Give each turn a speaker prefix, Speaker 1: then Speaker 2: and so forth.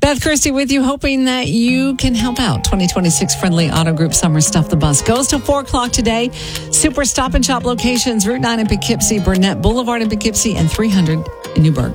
Speaker 1: Beth Christie with you, hoping that you can help out. 2026 Friendly Auto Group Summer Stuff the Bus goes till 4 o'clock today. Super Stop and Shop locations, Route 9 in Poughkeepsie, Burnett Boulevard in Poughkeepsie, and 300 in Newburgh.